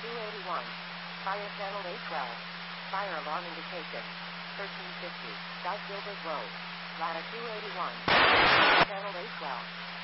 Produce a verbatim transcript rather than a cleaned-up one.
two eighty-one. Fire channel eight twelve. Fire alarm indication. thirteen fifty. South Gilbert Road. Ladder two eighty-one. Channel eight twelve.